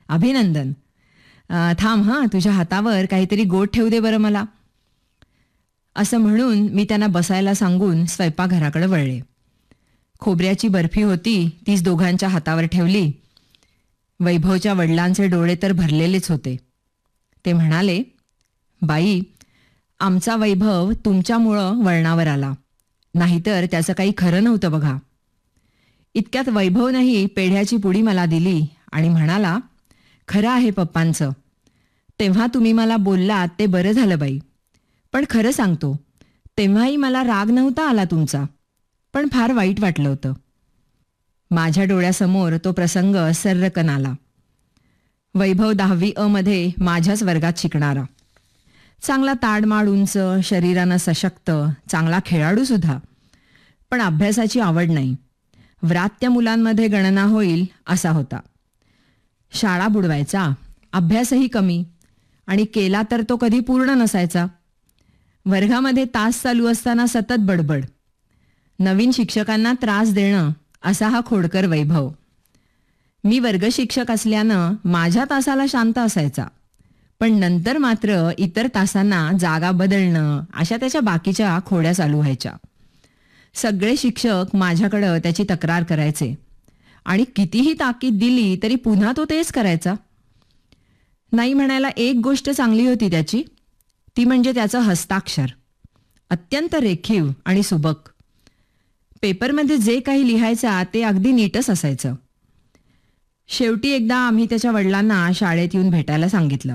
अभिनंदन. थांब हां, तुझ्या हातावर काहीतरी गोड ठेवू दे बरं मला. असं म्हणून मी त्यांना बसायला सांगून स्वयंपाकघराकडे वळले. खोबऱ्याची बर्फी होती, तीच दोघांच्या हातावर ठेवली. वैभवच्या वडिलांचे डोळे तर भरलेलेच होते. ते म्हणाले, बाई, आमचा वैभव तुमच्यामुळं वळणावर आला, नाहीतर त्याचं काही खरं नव्हतं बघा. इतक्यात वैभवनंही पेढ्याची पुडी मला दिली आणि म्हणाला, खरं आहे पप्पांचं. तेव्हा तुम्ही मला बोललात ते बरं झालं बाई. पण खरं सांगतो, तेव्हाही मला राग नव्हता आला तुमचा, पण फार वाईट वाटलं होतं. माझ्या डोळ्यासमोर तो प्रसंग सर्रकन आला. वैभव 10वी अ मध्ये माझ्याच वर्गात शिकणारा. चांगला ताडमाड उंच, शरीरानं सशक्त, चांगला खेळाडूसुद्धा. पण अभ्यासाची आवड नाही. व्रात्य मुलांमध्ये गणना होईल असा होता. शाळा बुडवायचा, अभ्यासही कमी, आणि केला तर तो कधी पूर्ण नसायचा. वर्गामध्ये तास चालू असताना सतत बडबड. नवीन शिक्षकांना त्रास देणं असा हा खोडकर वैभव. मी वर्गशिक्षक असल्यानं माझ्या तासाला शांत असायचा, पण नंतर मात्र इतर तासांना जागा बदलणं अशा त्याच्या बाकीच्या खोड्या चालू व्हायच्या. सगळे शिक्षक माझ्याकडं त्याची तक्रार करायचे, आणि कितीही ताकीद दिली तरी पुन्हा तो तेच करायचा. नाही म्हणायला एक गोष्ट चांगली होती त्याची, ती म्हणजे त्याचं हस्ताक्षर. अत्यंत रेखीव आणि सुबक. पेपरमध्ये जे काही लिहायचा ते अगदी नीटच असायचं. शेवटी एकदा आम्ही त्याच्या वडिलांना शाळेत येऊन भेटायला सांगितलं.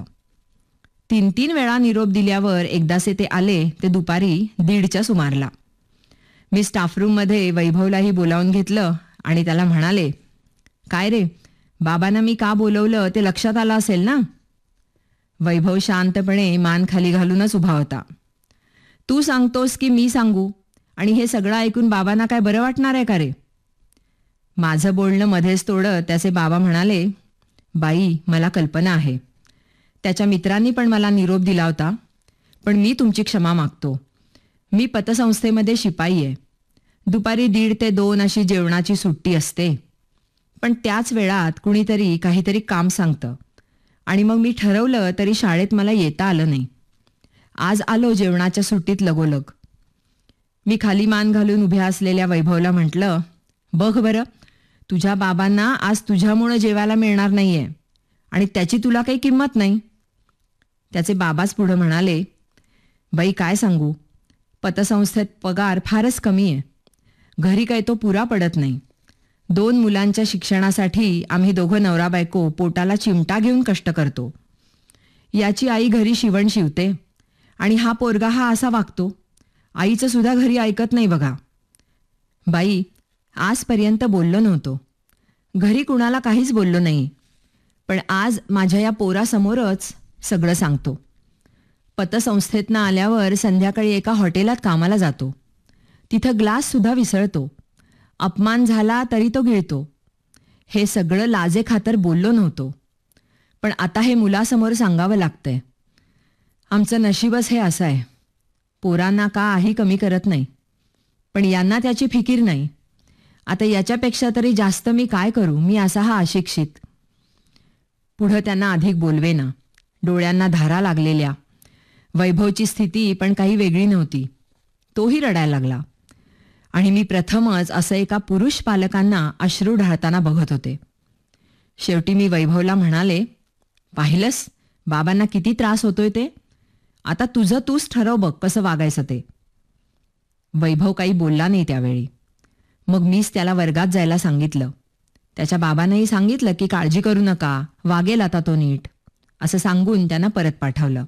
3 वेळा निरोप दिल्यावर एकदाचे ते आले ते दुपारी 1:30च्या सुमारला. मी स्टाफरूममध्ये वैभवलाही बोलावून घेतलं आणि त्याला म्हणाले, काय रे, बाबांना मी का बोलवलं ते लक्षात आलं असेल ना? वैभव शांतपणे मान खाली घालूनच उभा होता. तू सांगतोस की मी सांगू, आणि हे सगळं ऐकून बाबांना काय बरं वाटणार आहे का रे? माझं बोलणं मध्येच तोडत त्याचे बाबा म्हणाले, बाई, मला कल्पना आहे. त्याच्या मित्रांनी पण मला निरोप दिला होता, पण मी तुमची क्षमा मागतो. मी पतसंस्थेमध्ये शिपाई आहे. दुपारी 1:30 ते 2 अशी जेवणाची सुट्टी असते. पण त्याच वेळात कुणीतरी काहीतरी काम सांगतं, आणि मग मी ठरवलं तरी शाळेत मला येता आलं नाही. आज आलो जेवणाच्या सुट्टीत लगोलग. मी खाली मान घालून उभ्या असलेल्या वैभवला म्हटलं, बघ बरं, तुझ्या बाबांना आज तुझ्यामुळं जेवायला मिळणार नाहीये, आणि त्याची तुला काही किंमत नाही. त्याचे बाबाच पुढं म्हणाले, बाई, काय सांगू, पतसंस्थेत पगार फारच कमी आहे. घरी काही तो पुरा पडत नाही. 2 मुलांच्या शिक्षणासाठी आम्ही दोघं नवरा बायको पोटाला चिमटा घेऊन कष्ट करतो. याची आई घरी शिवण शिवते, आणि हा पोरगा हा असा वागतो. आईचं सुद्धा घरी ऐकत नाही बघा. बाई, आजपर्यंत बोललो नव्हतो, घरी कुणाला काहीच बोललो नाही, पण आज माझ्या या पोरासमोरच सगळं सांगतो. पतसंस्थेतनं आल्यावर संध्याकाळी एका हॉटेलात कामाला जातो. तिथं ग्लाससुद्धा विसळतो. अपमान झाला तरी तो गिळतो. हे सगळं लाजेखातर बोललो नव्हतो, पण आता हे मुलासमोर सांगावं लागतंय. आमचं नशीबच हे असं आहे. पोरांना काही कमी करत नाही, पण यांना त्याची फिकीर नाही. आता याच्यापेक्षा तरी जास्त मी काय करू, मी असा हा अशिक्षित. पुढं त्यांना अधिक बोलवेना. डोळ्यांना धारा लागलेल्या. वैभवची स्थिती पण काही वेगळी नव्हती. तोही रडायला लागला, आणि मी प्रथमच असं एका पुरुष पालकांना अश्रू ढाळताना बघत होते. शेवटी मी वैभवला म्हणाले, पाहिलंस बाबांना किती त्रास होतोय ते? आता तुझं तूच ठरव बघ कसं वागायचं ते. वैभव काही बोलला नाही त्यावेळी. मग मीच त्याला वर्गात जायला सांगितलं. त्याच्या बाबांनाही सांगितलं की काळजी करू नका, वागेल आता तो नीट, असं सांगून त्यांना परत पाठवलं.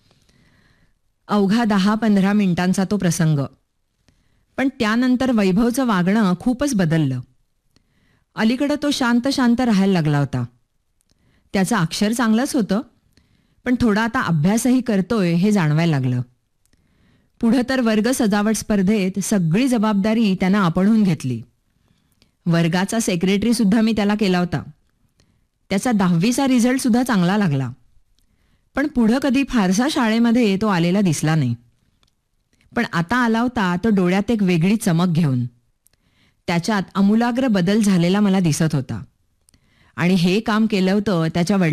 अवघा 10-15 मिनिटांचा तो प्रसंग. पण त्यानंतर वैभवचं वागणं खूपच बदललं. अलीकडं तो शांत शांत राहायला लागला होता. त्याचं अक्षर चांगलंच होतं, पण थोडा आता अभ्यासही करतोय हे जाणवायला लागलं. पुढं तर वर्ग सजावट स्पर्धेत सगळी जबाबदारी त्यानं आपणहून घेतली. वर्गाचा सेक्रेटरी सुद्धा मी त्याला केला होता. त्याचा 10वीचा रिझल्ट सुद्धा चांगला लागला. पण पुढं कधी फारसा शाळेमध्ये तो आलेला दिसला नाही. पण आता आला होता तो डोळ्यात एक वेगळी चमक घेऊन. त्याच्यात आमूलाग्र बदल झालेला मला दिसत होता. आणि हे काम केलं होतं त्याच्या